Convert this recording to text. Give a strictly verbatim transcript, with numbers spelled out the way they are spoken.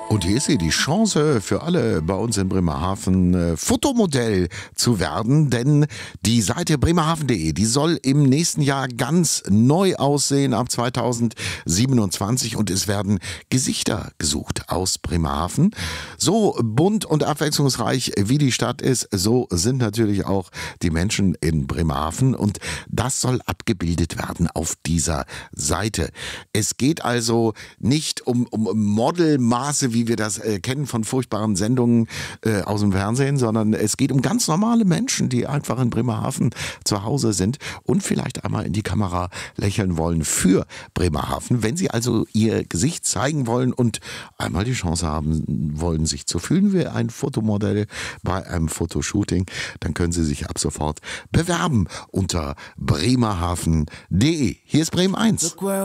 Und hier ist sie, die Chance für alle bei uns in Bremerhaven, äh, Fotomodell zu werden, denn die Seite bremerhaven punkt de, die soll im nächsten Jahr ganz neu aussehen ab zweitausendsiebenundzwanzig und es werden Gesichter gesucht aus Bremerhaven. So bunt und abwechslungsreich wie die Stadt ist, so sind natürlich auch die Menschen in Bremerhaven und das soll abgebildet werden auf dieser Seite. Es geht also nicht um, um Modelmaße, wie wir das äh, kennen von furchtbaren Sendungen äh, aus dem Fernsehen, sondern es geht um ganz normale Menschen, die einfach in Bremerhaven zu Hause sind und vielleicht einmal in die Kamera lächeln wollen für Bremerhaven. Wenn sie also ihr Gesicht zeigen wollen und einmal die Chance haben wollen, sich zu fühlen wie ein Fotomodell bei einem Fotoshooting, dann können sie sich ab sofort bewerben unter bremerhaven punkt de. Hier ist Bremen eins.